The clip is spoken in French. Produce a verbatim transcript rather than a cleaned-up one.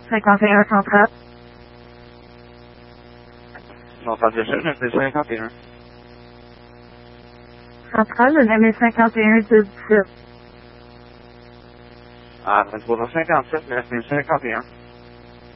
cinquante et un Central. Entendu, c'est cinquante et un. Central, le numéro cinquante et un deux dix-sept. Ah, vingt-trois cent cinquante-sept, neuf mille cinquante et un.